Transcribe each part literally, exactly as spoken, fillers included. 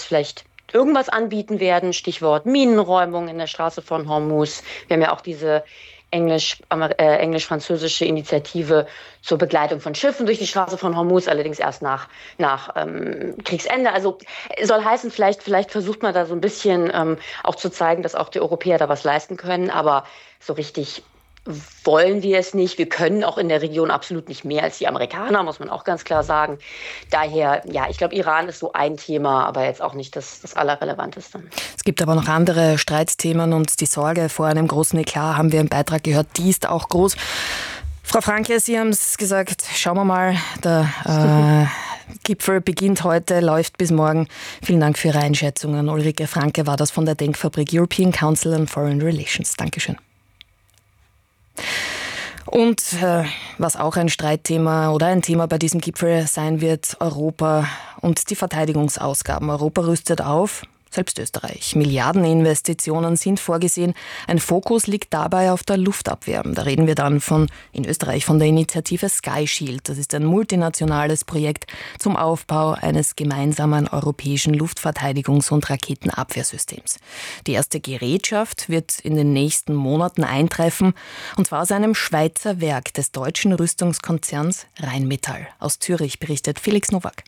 vielleicht irgendwas anbieten werden. Stichwort Minenräumung in der Straße von Hormuz. Wir haben ja auch diese Englisch, äh, englisch-französische Initiative zur Begleitung von Schiffen durch die Straße von Hormuz, allerdings erst nach, nach ähm, Kriegsende. Also soll heißen, vielleicht, vielleicht versucht man da so ein bisschen ähm, auch zu zeigen, dass auch die Europäer da was leisten können, aber so richtig wollen wir es nicht. Wir können auch in der Region absolut nicht mehr als die Amerikaner, muss man auch ganz klar sagen. Daher, ja, ich glaube, Iran ist so ein Thema, aber jetzt auch nicht das, das Allerrelevanteste. Es gibt aber noch andere Streitthemen und die Sorge vor einem großen Eklat, haben wir im Beitrag gehört, die ist auch groß. Frau Franke, Sie haben es gesagt, schauen wir mal, der äh, Gipfel beginnt heute, läuft bis morgen. Vielen Dank für Ihre Einschätzungen. Ulrike Franke war das von der Denkfabrik European Council on Foreign Relations. Dankeschön. Und äh, was auch ein Streitthema oder ein Thema bei diesem Gipfel sein wird, Europa und die Verteidigungsausgaben. Europa rüstet auf, selbst Österreich. Milliardeninvestitionen sind vorgesehen. Ein Fokus liegt dabei auf der Luftabwehr. Da reden wir dann von in Österreich von der Initiative Sky Shield. Das ist ein multinationales Projekt zum Aufbau eines gemeinsamen europäischen Luftverteidigungs- und Raketenabwehrsystems. Die erste Gerätschaft wird in den nächsten Monaten eintreffen, und zwar aus einem Schweizer Werk des deutschen Rüstungskonzerns Rheinmetall. Aus Zürich berichtet Felix Nowak.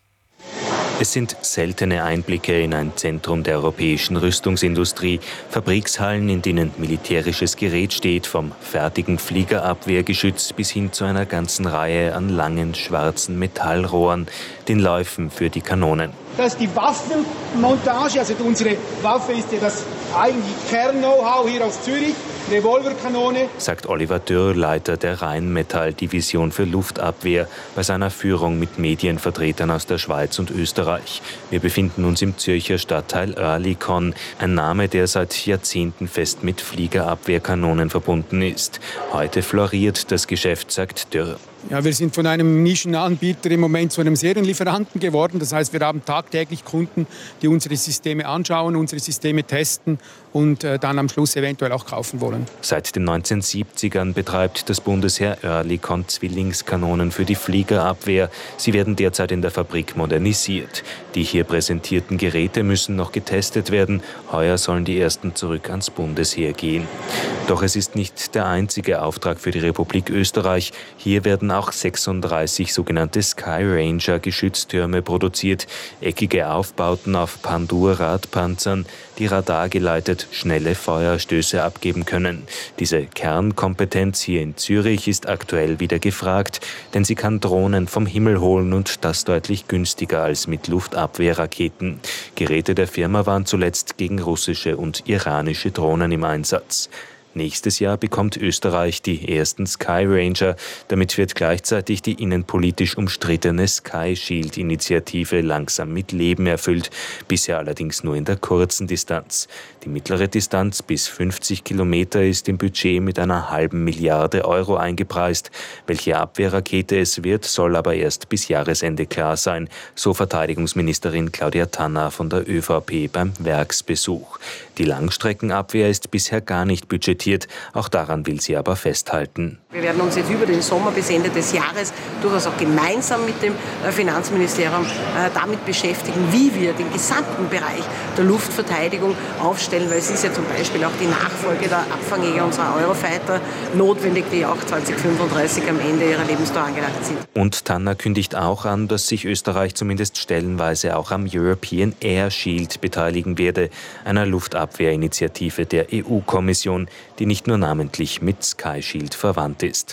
Es sind seltene Einblicke in ein Zentrum der europäischen Rüstungsindustrie. Fabrikshallen, in denen militärisches Gerät steht, vom fertigen Fliegerabwehrgeschütz bis hin zu einer ganzen Reihe an langen schwarzen Metallrohren, den Läufen für die Kanonen. Das ist die Waffenmontage, also unsere Waffe ist ja das eigentlich Kern-Know-how hier aus Zürich. Revolverkanone, sagt Oliver Dürr, Leiter der Rheinmetall-Division für Luftabwehr, bei seiner Führung mit Medienvertretern aus der Schweiz und Österreich. Wir befinden uns im Zürcher Stadtteil Oerlikon, ein Name, der seit Jahrzehnten fest mit Fliegerabwehrkanonen verbunden ist. Heute floriert das Geschäft, sagt Dürr. Ja, wir sind von einem Nischenanbieter im Moment zu einem Serienlieferanten geworden. Das heißt, wir haben tagtäglich Kunden, die unsere Systeme anschauen, unsere Systeme testen und äh, dann am Schluss eventuell auch kaufen wollen. Seit den neunzehnhundertsiebzigern betreibt das Bundesheer Oerlikon Zwillingskanonen für die Fliegerabwehr. Sie werden derzeit in der Fabrik modernisiert. Die hier präsentierten Geräte müssen noch getestet werden. Heuer sollen die ersten zurück ans Bundesheer gehen. Doch es ist nicht der einzige Auftrag für die Republik Österreich. Hier werden auch sechsunddreißig sogenannte Sky Ranger Geschütztürme produziert, eckige Aufbauten auf Pandur-Radpanzern, die radargeleitet schnelle Feuerstöße abgeben können. Diese Kernkompetenz hier in Zürich ist aktuell wieder gefragt, denn sie kann Drohnen vom Himmel holen und das deutlich günstiger als mit Luftabwehrraketen. Geräte der Firma waren zuletzt gegen russische und iranische Drohnen im Einsatz. Nächstes Jahr bekommt Österreich die ersten Sky Ranger. Damit wird gleichzeitig die innenpolitisch umstrittene Sky Shield-Initiative langsam mit Leben erfüllt, bisher allerdings nur in der kurzen Distanz. Die mittlere Distanz bis fünfzig Kilometer ist im Budget mit einer halben Milliarde Euro eingepreist. Welche Abwehrrakete es wird, soll aber erst bis Jahresende klar sein, so Verteidigungsministerin Claudia Tanner von der ÖVP beim Werksbesuch. Die Langstreckenabwehr ist bisher gar nicht budgetiert. Auch daran will sie aber festhalten. Wir werden uns jetzt über den Sommer bis Ende des Jahres durchaus auch gemeinsam mit dem Finanzministerium damit beschäftigen, wie wir den gesamten Bereich der Luftverteidigung aufstellen, weil es ist ja zum Beispiel auch die Nachfolge der Abfangjäger unserer Eurofighter notwendig, die auch zweitausendfünfunddreißig am Ende ihrer Lebensdauer angelangt sind. Und Tanner kündigt auch an, dass sich Österreich zumindest stellenweise auch am European Air Shield beteiligen werde, einer Luftabwehrinitiative der E U-Kommission, die nicht nur namentlich mit Sky Shield verwandt ist.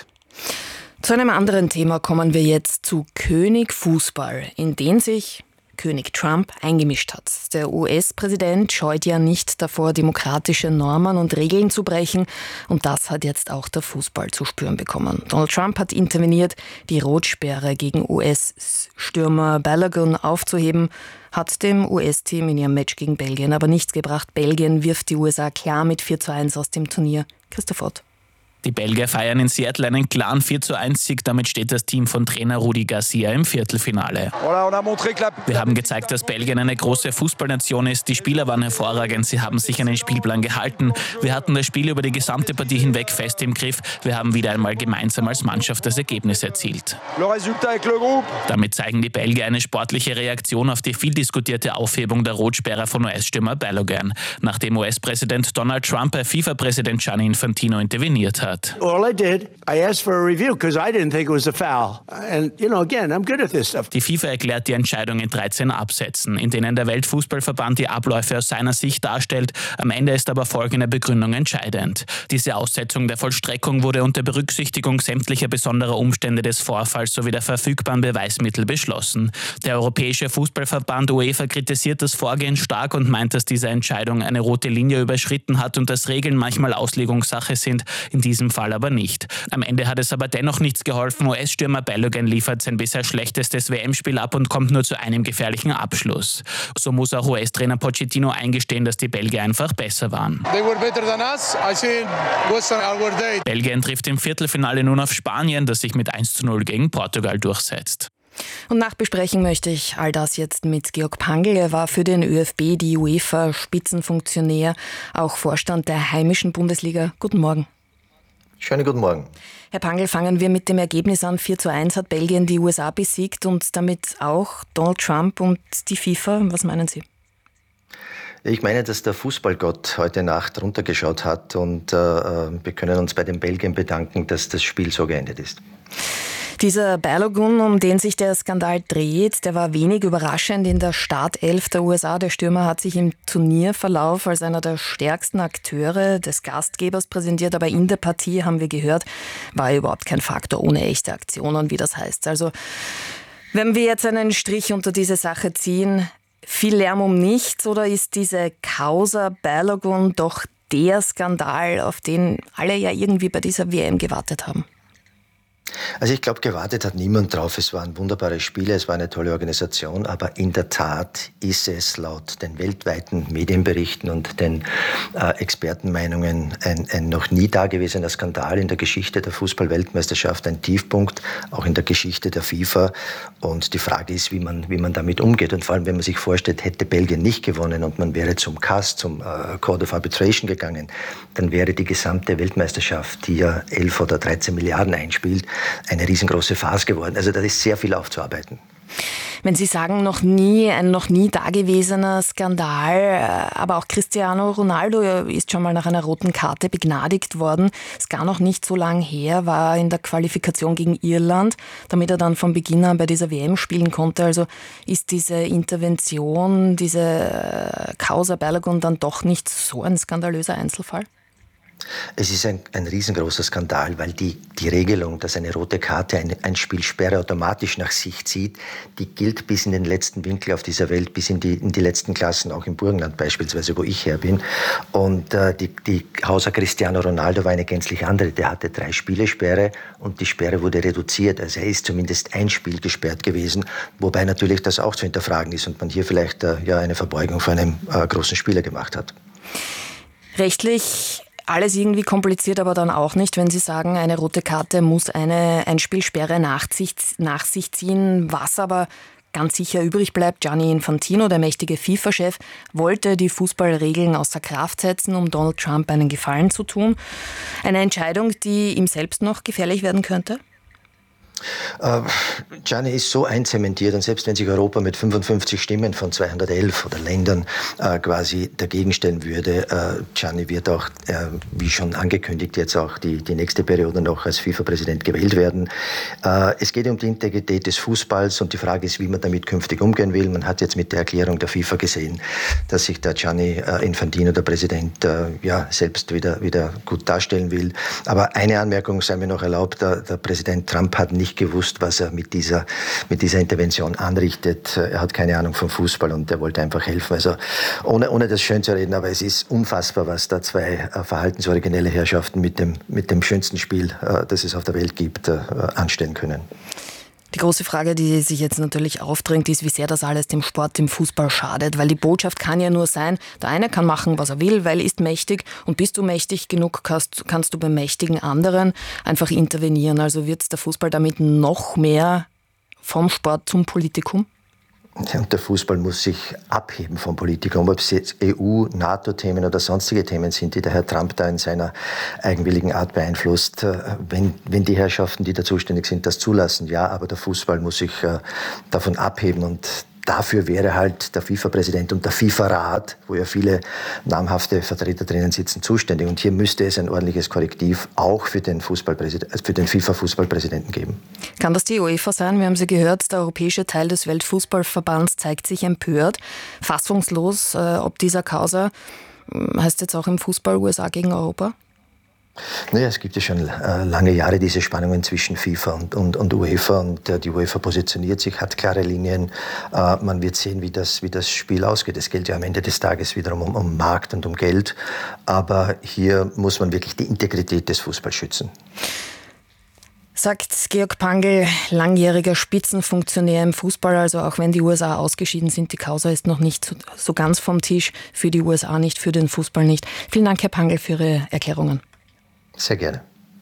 Zu einem anderen Thema kommen wir jetzt zu König Fußball, in den sich König Trump eingemischt hat. Der U S-Präsident scheut ja nicht davor, demokratische Normen und Regeln zu brechen. Und das hat jetzt auch der Fußball zu spüren bekommen. Donald Trump hat interveniert, die Rotsperre gegen U S-Stürmer Balogun aufzuheben, hat dem U S-Team in ihrem Match gegen Belgien aber nichts gebracht. Belgien wirft die U S A klar mit vier zu eins aus dem Turnier. Christoph Ott. Die Belgier feiern in Seattle einen klaren vier zu eins Sieg. Damit steht das Team von Trainer Rudi Garcia im Viertelfinale. Wir haben gezeigt, dass Belgien eine große Fußballnation ist. Die Spieler waren hervorragend. Sie haben sich an den Spielplan gehalten. Wir hatten das Spiel über die gesamte Partie hinweg fest im Griff. Wir haben wieder einmal gemeinsam als Mannschaft das Ergebnis erzielt. Damit zeigen die Belgier eine sportliche Reaktion auf die viel diskutierte Aufhebung der Rotsperre von U S-Stürmer Balogun, nachdem U S-Präsident Donald Trump bei FIFA-Präsident Gianni Infantino interveniert hat. All I did, I asked for a review because I didn't think it was a foul. And you know, again, I'm good at this stuff. Die FIFA erklärt die Entscheidung in dreizehn Absätzen, in denen der Weltfußballverband die Abläufe aus seiner Sicht darstellt. Am Ende ist aber folgende Begründung entscheidend. Diese Aussetzung der Vollstreckung wurde unter Berücksichtigung sämtlicher besonderer Umstände des Vorfalls sowie der verfügbaren Beweismittel beschlossen. Der Europäische Fußballverband UEFA kritisiert das Vorgehen stark und meint, dass diese Entscheidung eine rote Linie überschritten hat und dass Regeln manchmal Auslegungssache sind, in diesem Fall aber nicht. Am Ende hat es aber dennoch nichts geholfen. U S-Stürmer Balogun liefert sein bisher schlechtestes W M-Spiel ab und kommt nur zu einem gefährlichen Abschluss. So muss auch U S-Trainer Pochettino eingestehen, dass die Belgier einfach besser waren. Belgien trifft im Viertelfinale nun auf Spanien, das sich mit eins zu null gegen Portugal durchsetzt. Und nachbesprechen möchte ich all das jetzt mit Georg Pangl. Er war für den ÖFB, die UEFA, Spitzenfunktionär, auch Vorstand der heimischen Bundesliga. Guten Morgen. Schönen guten Morgen. Herr Pangl, fangen wir mit dem Ergebnis an. vier zu eins hat Belgien die U S A besiegt und damit auch Donald Trump und die FIFA. Was meinen Sie? Ich meine, dass der Fußballgott heute Nacht runtergeschaut hat und äh, wir können uns bei den Belgiern bedanken, dass das Spiel so geendet ist. Dieser Balogun, um den sich der Skandal dreht, der war wenig überraschend in der Startelf der U S A. Der Stürmer hat sich im Turnierverlauf als einer der stärksten Akteure des Gastgebers präsentiert, aber in der Partie, haben wir gehört, war er überhaupt kein Faktor ohne echte Aktionen, wie das heißt. Also, wenn wir jetzt einen Strich unter diese Sache ziehen, viel Lärm um nichts, oder ist diese Causa Balogun doch der Skandal, auf den alle ja irgendwie bei dieser W M gewartet haben? Also ich glaube, gewartet hat niemand drauf. Es waren wunderbare Spiele, es war eine tolle Organisation, aber in der Tat ist es laut den weltweiten Medienberichten und den äh, Expertenmeinungen ein, ein noch nie dagewesener Skandal in der Geschichte der Fußball-Weltmeisterschaft, ein Tiefpunkt, auch in der Geschichte der FIFA. Und die Frage ist, wie man, wie man damit umgeht. Und vor allem, wenn man sich vorstellt, hätte Belgien nicht gewonnen und man wäre zum C A S, zum äh, Court of Arbitration gegangen, dann wäre die gesamte Weltmeisterschaft, die ja elf oder dreizehn Milliarden einspielt, eine riesengroße Farce geworden. Also da ist sehr viel aufzuarbeiten. Wenn Sie sagen, noch nie, ein noch nie dagewesener Skandal, aber auch Cristiano Ronaldo ist schon mal nach einer roten Karte begnadigt worden. Ist gar noch nicht so lang her, war in der Qualifikation gegen Irland, damit er dann von Beginn an bei dieser W M spielen konnte. Also ist diese Intervention, diese Causa Balogun dann doch nicht so ein skandalöser Einzelfall? Es ist ein, ein riesengroßer Skandal, weil die, die Regelung, dass eine rote Karte ein, ein Spielsperre automatisch nach sich zieht, die gilt bis in den letzten Winkel auf dieser Welt, bis in die, in die letzten Klassen, auch im Burgenland beispielsweise, wo ich her bin. Und äh, die, die Causa Cristiano Ronaldo war eine gänzlich andere. Der hatte drei Spielesperre und die Sperre wurde reduziert. Also er ist zumindest ein Spiel gesperrt gewesen, wobei natürlich das auch zu hinterfragen ist und man hier vielleicht äh, ja eine Verbeugung vor einem äh, großen Spieler gemacht hat. Rechtlich alles irgendwie kompliziert, aber dann auch nicht, wenn Sie sagen, eine rote Karte muss eine Einspielsperre nach sich, nach sich ziehen. Was aber ganz sicher übrig bleibt, Gianni Infantino, der mächtige FIFA-Chef, wollte die Fußballregeln außer Kraft setzen, um Donald Trump einen Gefallen zu tun. Eine Entscheidung, die ihm selbst noch gefährlich werden könnte? Uh, Gianni ist so einzementiert und selbst wenn sich Europa mit fünfundfünfzig Stimmen von zweihundertelf oder Ländern uh, quasi dagegen stellen würde, uh, Gianni wird auch, uh, wie schon angekündigt, jetzt auch die, die nächste Periode noch als FIFA-Präsident gewählt werden. Uh, es geht um die Integrität des Fußballs und die Frage ist, wie man damit künftig umgehen will. Man hat jetzt mit der Erklärung der FIFA gesehen, dass sich der Gianni uh, Infantino, der Präsident, uh, ja, selbst wieder, wieder gut darstellen will. Aber eine Anmerkung sei mir noch erlaubt, der, der Präsident Trump hat nicht gewusst, was er mit dieser, mit dieser Intervention anrichtet. Er hat keine Ahnung vom Fußball und er wollte einfach helfen. Also ohne, ohne das schön zu reden, aber es ist unfassbar, was da zwei äh, verhaltensoriginelle Herrschaften mit dem, mit dem schönsten Spiel, äh, das es auf der Welt gibt, äh, anstellen können. Die große Frage, die sich jetzt natürlich aufdrängt, ist, wie sehr das alles dem Sport, dem Fußball schadet. Weil die Botschaft kann ja nur sein, der eine kann machen, was er will, weil er ist mächtig. Und bist du mächtig genug, kannst, kannst du beim mächtigen anderen einfach intervenieren. Also wird der Fußball damit noch mehr vom Sport zum Politikum? Und der Fußball muss sich abheben vom Politikum, ob es jetzt E U, NATO-Themen oder sonstige Themen sind, die der Herr Trump da in seiner eigenwilligen Art beeinflusst. Wenn, wenn die Herrschaften, die da zuständig sind, das zulassen, ja, aber der Fußball muss sich äh, davon abheben und dafür wäre halt der FIFA-Präsident und der FIFA-Rat, wo ja viele namhafte Vertreter drinnen sitzen, zuständig. Und hier müsste es ein ordentliches Korrektiv auch für den, Fußballpräsident, für den FIFA-Fußballpräsidenten geben. Kann das die UEFA sein? Wir haben sie gehört, der europäische Teil des Weltfußballverbands zeigt sich empört, fassungslos äh, ob dieser Causa. Heißt jetzt auch im Fußball U S A gegen Europa? Naja, es gibt ja schon äh, lange Jahre diese Spannungen zwischen FIFA und, und, und UEFA und äh, die UEFA positioniert sich, hat klare Linien. Äh, man wird sehen, wie das, wie das Spiel ausgeht. Es geht ja am Ende des Tages wiederum um, um Markt und um Geld. Aber hier muss man wirklich die Integrität des Fußballs schützen. Sagt Georg Pangl, langjähriger Spitzenfunktionär im Fußball, also auch wenn die U S A ausgeschieden sind, die Causa ist noch nicht so, so ganz vom Tisch, für die U S A nicht, für den Fußball nicht. Vielen Dank, Herr Pangl, für Ihre Erklärungen. Sehr gerne.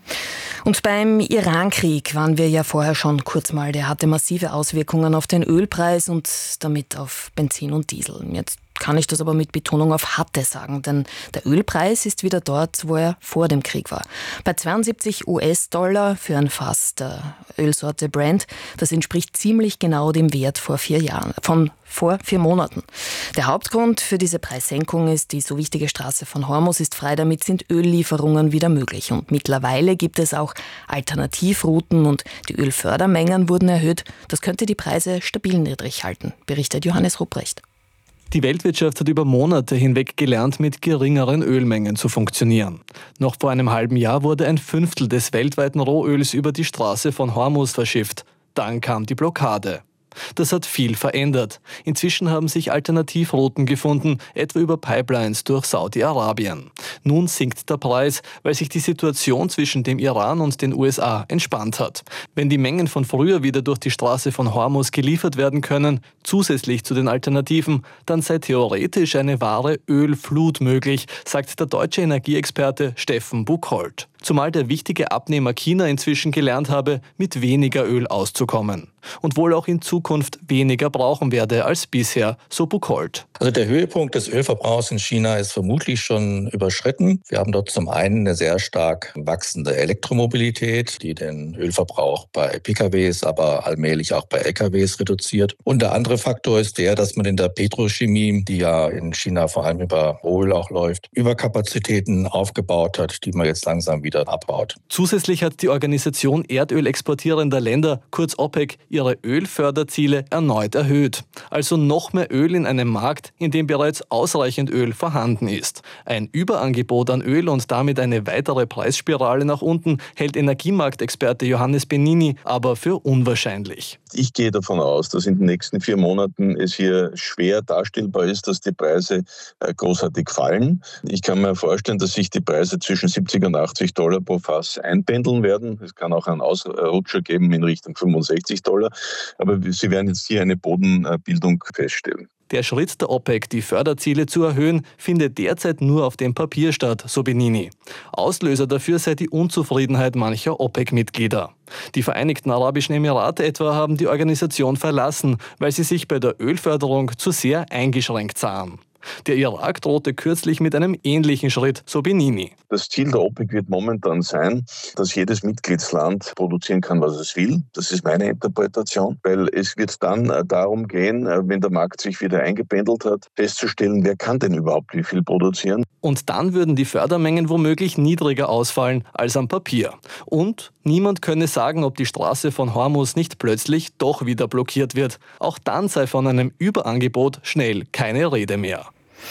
Und beim Iran-Krieg waren wir ja vorher schon kurz mal. Der hatte massive Auswirkungen auf den Ölpreis und damit auf Benzin und Diesel. Jetzt kann ich das aber mit Betonung auf hatte sagen, denn der Ölpreis ist wieder dort, wo er vor dem Krieg war. Bei zweiundsiebzig US-Dollar für ein Fass der Ölsorte Brent, das entspricht ziemlich genau dem Wert vor vier Jahren, von vor vier Monaten. Der Hauptgrund für diese Preissenkung ist, die so wichtige Straße von Hormuz ist frei, damit sind Öllieferungen wieder möglich. Und mittlerweile gibt es auch Alternativrouten und die Ölfördermengen wurden erhöht. Das könnte die Preise stabil niedrig halten, berichtet Johannes Rupprecht. Die Weltwirtschaft hat über Monate hinweg gelernt, mit geringeren Ölmengen zu funktionieren. Noch vor einem halben Jahr wurde ein Fünftel des weltweiten Rohöls über die Straße von Hormuz verschifft. Dann kam die Blockade. Das hat viel verändert. Inzwischen haben sich Alternativrouten gefunden, etwa über Pipelines durch Saudi-Arabien. Nun sinkt der Preis, weil sich die Situation zwischen dem Iran und den U S A entspannt hat. Wenn die Mengen von früher wieder durch die Straße von Hormuz geliefert werden können, zusätzlich zu den Alternativen, dann sei theoretisch eine wahre Ölflut möglich, sagt der deutsche Energieexperte Steffen Buchholdt. Zumal der wichtige Abnehmer China inzwischen gelernt habe, mit weniger Öl auszukommen. Und wohl auch in Zukunft weniger brauchen werde als bisher, so Buchholdt. Also der Höhepunkt des Ölverbrauchs in China ist vermutlich schon überschritten. Wir haben dort zum einen eine sehr stark wachsende Elektromobilität, die den Ölverbrauch bei P K Ws, aber allmählich auch bei L K Ws reduziert. Und der andere Faktor ist der, dass man in der Petrochemie, die ja in China vor allem über Öl auch läuft, Überkapazitäten aufgebaut hat, die man jetzt langsam wieder abbaut. Zusätzlich hat die Organisation erdölexportierender Länder, kurz OPEC, ihre Ölförderziele erneut erhöht. Also noch mehr Öl in einem Markt, in dem bereits ausreichend Öl vorhanden ist. Ein Überangebot an Öl und damit eine weitere Preisspirale nach unten hält Energiemarktexperte Johannes Benini aber für unwahrscheinlich. Ich gehe davon aus, dass in den nächsten vier Monaten es hier schwer darstellbar ist, dass die Preise großartig fallen. Ich kann mir vorstellen, dass sich die Preise zwischen siebzig und achtzig Dollar pro Fass einpendeln werden. Es kann auch einen Ausrutscher geben in Richtung fünfundsechzig Dollar. Aber Sie werden jetzt hier eine Bodenbildung feststellen. Der Schritt der OPEC, die Förderziele zu erhöhen, findet derzeit nur auf dem Papier statt, so Benini. Auslöser dafür sei die Unzufriedenheit mancher OPEC-Mitglieder. Die Vereinigten Arabischen Emirate etwa haben die Organisation verlassen, weil sie sich bei der Ölförderung zu sehr eingeschränkt sahen. Der Irak drohte kürzlich mit einem ähnlichen Schritt, so Benini. Das Ziel der OPEC wird momentan sein, dass jedes Mitgliedsland produzieren kann, was es will. Das ist meine Interpretation, weil es wird dann darum gehen, wenn der Markt sich wieder eingependelt hat, festzustellen, wer kann denn überhaupt wie viel produzieren. Und dann würden die Fördermengen womöglich niedriger ausfallen als am Papier. Und niemand könne sagen, ob die Straße von Hormuz nicht plötzlich doch wieder blockiert wird. Auch dann sei von einem Überangebot schnell keine Rede mehr.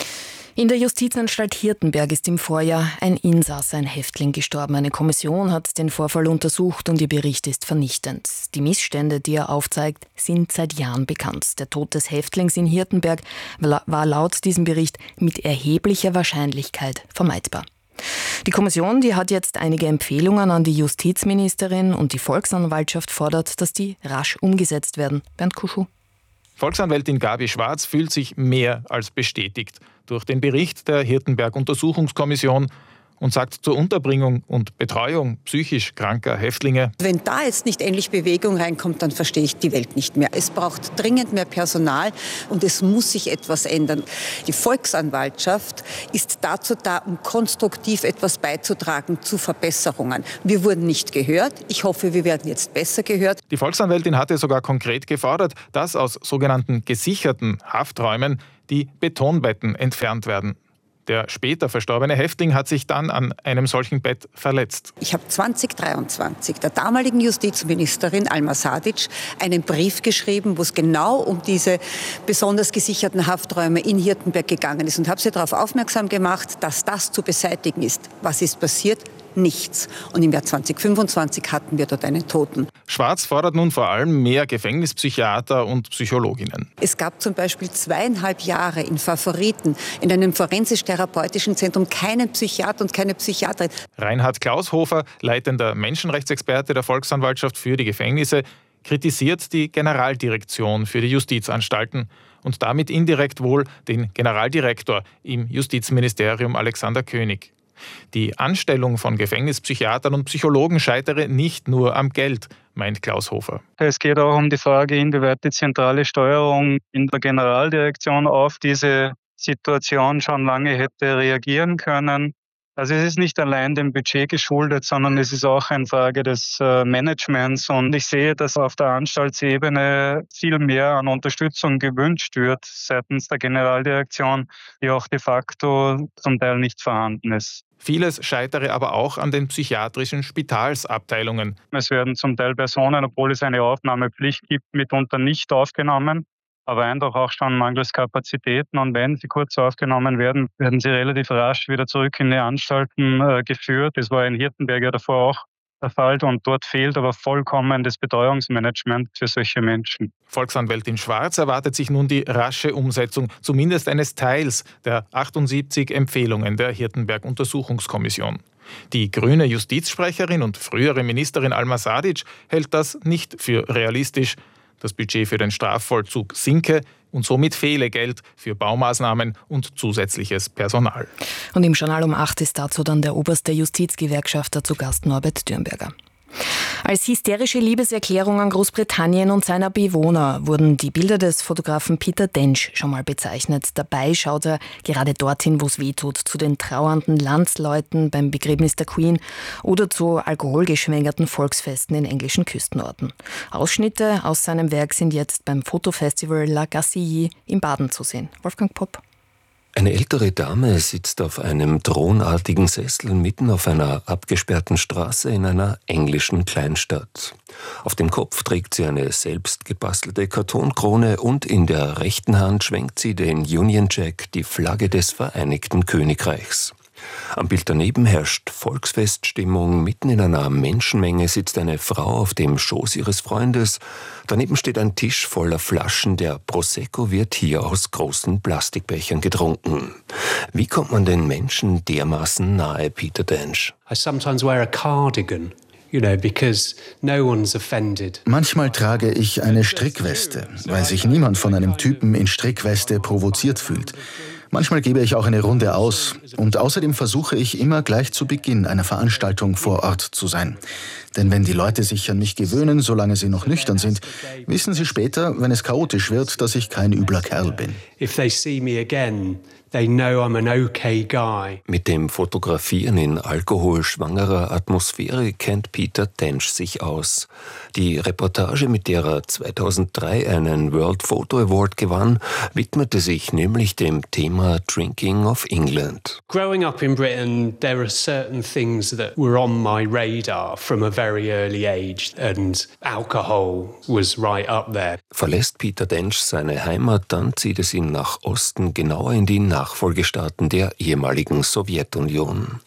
In der Justizanstalt Hirtenberg ist im Vorjahr ein Insasse, ein Häftling, gestorben. Eine Kommission hat den Vorfall untersucht und ihr Bericht ist vernichtend. Die Missstände, die er aufzeigt, sind seit Jahren bekannt. Der Tod des Häftlings in Hirtenberg war laut diesem Bericht mit erheblicher Wahrscheinlichkeit vermeidbar. Die Kommission, die hat jetzt einige Empfehlungen an die Justizministerin und die Volksanwaltschaft fordert, dass die rasch umgesetzt werden. Bernd Kuschuh. Volksanwältin Gabi Schwarz fühlt sich mehr als bestätigt durch den Bericht der Hirtenberg-Untersuchungskommission und sagt zur Unterbringung und Betreuung psychisch kranker Häftlinge: Wenn da jetzt nicht endlich Bewegung reinkommt, dann verstehe ich die Welt nicht mehr. Es braucht dringend mehr Personal und es muss sich etwas ändern. Die Volksanwaltschaft ist dazu da, um konstruktiv etwas beizutragen zu Verbesserungen. Wir wurden nicht gehört. Ich hoffe, wir werden jetzt besser gehört. Die Volksanwältin hatte sogar konkret gefordert, dass aus sogenannten gesicherten Hafträumen die Betonbetten entfernt werden. Der später verstorbene Häftling hat sich dann an einem solchen Bett verletzt. Ich habe zwanzig dreiundzwanzig der damaligen Justizministerin Alma Sadic einen Brief geschrieben, wo es genau um diese besonders gesicherten Hafträume in Hirtenberg gegangen ist und habe sie darauf aufmerksam gemacht, dass das zu beseitigen ist. Was ist passiert? Nichts. Und im Jahr zwanzig fünfundzwanzig hatten wir dort einen Toten. Schwarz fordert nun vor allem mehr Gefängnispsychiater und Psychologinnen. Es gab zum Beispiel zweieinhalb Jahre in Favoriten, in einem forensisch-therapeutischen Zentrum, keinen Psychiater und keine Psychiaterin. Reinhard Klaushofer, leitender Menschenrechtsexperte der Volksanwaltschaft für die Gefängnisse, kritisiert die Generaldirektion für die Justizanstalten und damit indirekt wohl den Generaldirektor im Justizministerium Alexander König. Die Anstellung von Gefängnispsychiatern und Psychologen scheitere nicht nur am Geld, meint Klaushofer. Es geht auch um die Frage, inwieweit die zentrale Steuerung in der Generaldirektion auf diese Situation schon lange hätte reagieren können. Also es ist nicht allein dem Budget geschuldet, sondern es ist auch eine Frage des Managements. Und ich sehe, dass auf der Anstaltsebene viel mehr an Unterstützung gewünscht wird seitens der Generaldirektion, die auch de facto zum Teil nicht vorhanden ist. Vieles scheitere aber auch an den psychiatrischen Spitalsabteilungen. Es werden zum Teil Personen, obwohl es eine Aufnahmepflicht gibt, mitunter nicht aufgenommen, aber einfach auch schon mangels Kapazitäten. Und wenn sie kurz aufgenommen werden, werden sie relativ rasch wieder zurück in die Anstalten äh, geführt. Das war in Hirtenberg ja davor auch der Fall. Und dort fehlt aber vollkommen das Betreuungsmanagement für solche Menschen. Volksanwältin Schwarz erwartet sich nun die rasche Umsetzung, zumindest eines Teils der achtundsiebzig Empfehlungen der Hirtenberg-Untersuchungskommission. Die grüne Justizsprecherin und frühere Ministerin Alma Sadic hält das nicht für realistisch. Das Budget für den Strafvollzug sinke und somit fehle Geld für Baumaßnahmen und zusätzliches Personal. Und im Journal um acht ist dazu dann der oberste Justizgewerkschafter zu Gast, Norbert Dürnberger. Als hysterische Liebeserklärung an Großbritannien und seiner Bewohner wurden die Bilder des Fotografen Peter Dench schon mal bezeichnet. Dabei schaut er gerade dorthin, wo es weh tut, zu den trauernden Landsleuten beim Begräbnis der Queen oder zu alkoholgeschwängerten Volksfesten in englischen Küstenorten. Ausschnitte aus seinem Werk sind jetzt beim Fotofestival La Gacilly in Baden zu sehen. Wolfgang Popp. Eine ältere Dame sitzt auf einem thronartigen Sessel mitten auf einer abgesperrten Straße in einer englischen Kleinstadt. Auf dem Kopf trägt sie eine selbst gebastelte Kartonkrone und in der rechten Hand schwenkt sie den Union Jack, die Flagge des Vereinigten Königreichs. Am Bild daneben herrscht Volksfeststimmung. Mitten in einer Menschenmenge sitzt eine Frau auf dem Schoß ihres Freundes. Daneben steht ein Tisch voller Flaschen. Der Prosecco wird hier aus großen Plastikbechern getrunken. Wie kommt man den Menschen dermaßen nahe, Peter Dench? I sometimes wear a cardigan. You know, because no one's offended. Manchmal trage ich eine Strickweste, weil sich niemand von einem Typen in Strickweste provoziert fühlt. Manchmal gebe ich auch eine Runde aus und außerdem versuche ich immer gleich zu Beginn einer Veranstaltung vor Ort zu sein. Denn wenn die Leute sich an mich gewöhnen, solange sie noch nüchtern sind, wissen sie später, wenn es chaotisch wird, dass ich kein übler Kerl bin. If they see me again, they know I'm an okay guy. Mit dem Fotografieren in alkoholschwangerer Atmosphäre kennt Peter Dench sich aus. Die Reportage, mit der er zweitausenddrei einen World Photo Award gewann, widmete sich nämlich dem Thema Drinking of England. Growing up in Britain, there are certain things that were on my radar from a very early age, and alcohol was right up there. Verlässt Peter Dench seine Heimat, dann zieht es ihn nach Osten, genauer in die Nachfolgestaaten der ehemaligen Sowjetunion.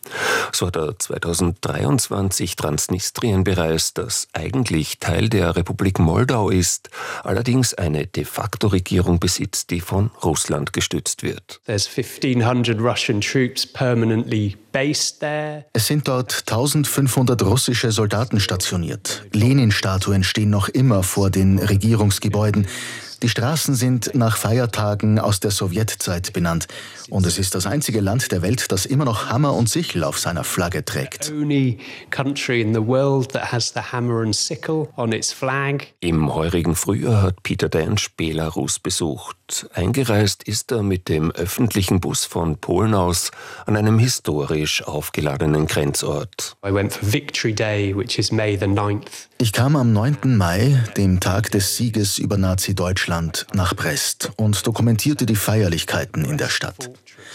So hat er zweitausenddreiundzwanzig Transnistrien bereist, das eigentlich Teil der Republik Moldau ist, allerdings eine de facto Regierung besitzt, die von Russland gestützt wird. There's fifteen hundred Russian troops permanently based there. Es sind dort eintausendfünfhundert russische Soldaten stationiert. Lenin-Statuen stehen noch immer vor den Regierungsgebäuden. Die Straßen sind nach Feiertagen aus der Sowjetzeit benannt. Und es ist das einzige Land der Welt, das immer noch Hammer und Sichel auf seiner Flagge trägt. Only country in the world that has the hammer and sickle on its flag. Im heurigen Frühjahr hat Peter Densch Belarus besucht. Eingereist ist er mit dem öffentlichen Bus von Polen aus an einem historisch aufgeladenen Grenzort. I went for Victory Day, which is May the ninth. Ich kam am neunten Mai, dem Tag des Sieges über Nazi-Deutschland, nach Brest und dokumentierte die Feierlichkeiten in der Stadt.